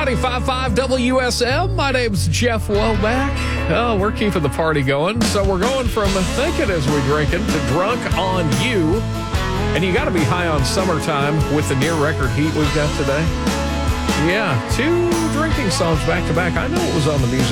95.5 WSM. My name's Jeff Womack. Oh, we're keeping the party going. So we're going from thinking as we're drinking to drunk on you. And you got to be high on summertime with the near record heat we've got today. Yeah, 2 drinking songs back to back. I know it was on the music